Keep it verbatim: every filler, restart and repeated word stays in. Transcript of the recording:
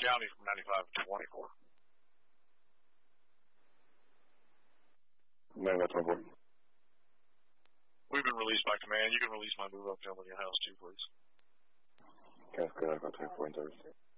got me from ninety-five to twenty-four. No, that's my board. We've been released by command. You can release my move up family in your house too, please. Okay, that's good. I've got twenty-four in service.